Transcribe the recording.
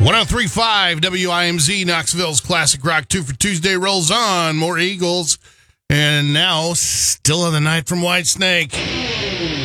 1035 WIMZ, Knoxville's Classic Rock 2 for Tuesday rolls on. More Eagles. And now, Still of the Night from Whitesnake.